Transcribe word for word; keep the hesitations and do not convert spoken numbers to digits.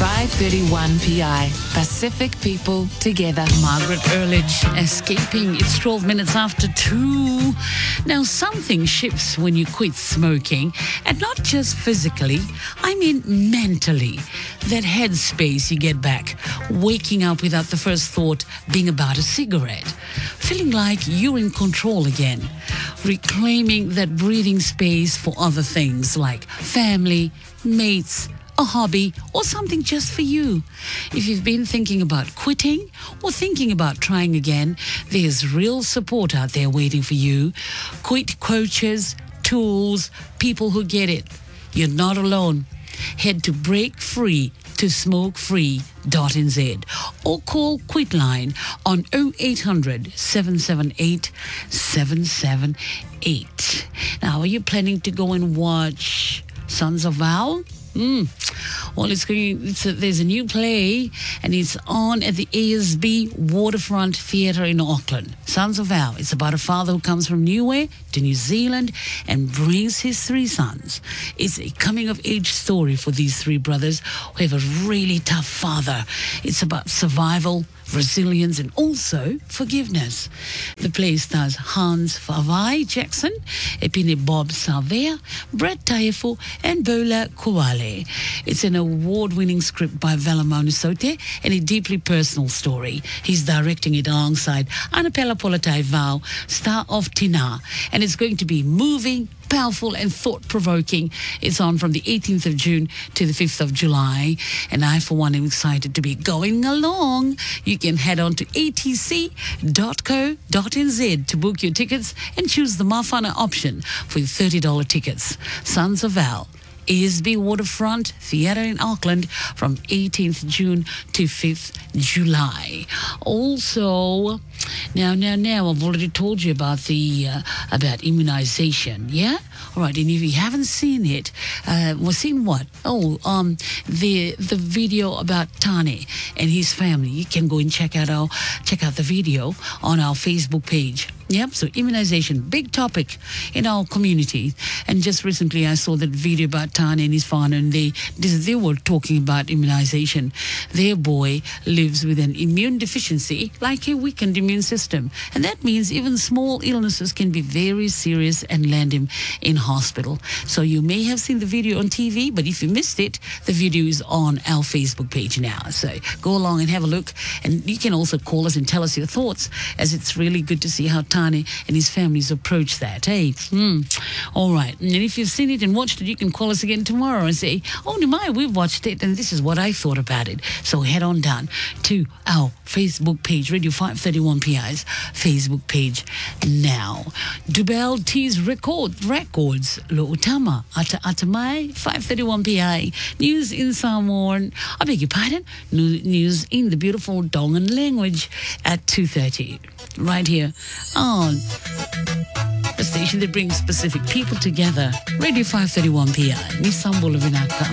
five thirty-one P I. Pacific people together. Margaret Ehrlich escaping. It's twelve minutes after two. Now, something shifts when you quit smoking, and not just physically, I mean mentally. That headspace you get back, waking up without the first thought being about a cigarette, feeling like you're in control again, reclaiming that breathing space for other things like family, mates, a hobby, or something just for you. If you've been thinking about quitting or thinking about trying again, there's real support out there waiting for you. Quit coaches, tools, people who get it. You're not alone. Head to break free to smoke free dot n z or call Quitline on oh eight hundred, seven seven eight, seven seven eight. Now, are you planning to go and watch Sons of Val? Mm. Well, it's going. It's a, there's a new play, and it's on at the A S B Waterfront Theatre in Auckland. Sons of Val. It's about a father who comes from Niue to New Zealand and brings his three sons. It's a coming-of-age story for these three brothers who have a really tough father. It's about survival, resilience, and also forgiveness. The play stars Hans Favai Jackson, Epine Bob Salvea, Brett Taefo, and Bola Kowale. It's an award-winning script by Velamone Sote and a deeply personal story. He's directing it alongside Annapella Polatai Vau, star of Tina, and it's going to be moving, powerful and thought-provoking. It's on from the eighteenth of June to the fifth of July, and I, for one, am excited to be going along. You can head on to a t c dot co dot n z to book your tickets and choose the Mafana option for your thirty dollars tickets. Sons of Val, A S B Waterfront Theatre in Auckland from eighteenth June to fifth July. Also, now, now, now, I've already told you about the uh, about immunization, yeah? All right, and if you haven't seen it, uh, well, seen what? Oh, um, the the video about Tane and his family. You can go and check out our check out the video on our Facebook page. Yep, so immunization, big topic in our community. And just recently I saw that video about Tane and his father, and they, they were talking about immunization. Their boy lives with an immune deficiency, like a weakened immune system. And that means even small illnesses can be very serious and land him in hospital. So you may have seen the video on T V, but if you missed it, the video is on our Facebook page now. So go along and have a look. And you can also call us and tell us your thoughts, as it's really good to see how Tane and his families approach that. Hey, mm. All right. And if you've seen it and watched it, you can call us again tomorrow and say, oh, my, we've watched it and this is what I thought about it. So head on down to our Facebook page, Radio five thirty-one P I's Facebook page now. Dubel T's Record, Records, Lo Utama, Ata Atamai, five thirty-one P I. News in Samoan, I beg your pardon, news in the beautiful Tongan language at two thirty. Right here on the station that brings Pacific people together, Radio five thirty-one P I. Ni Sambo Lavinaka.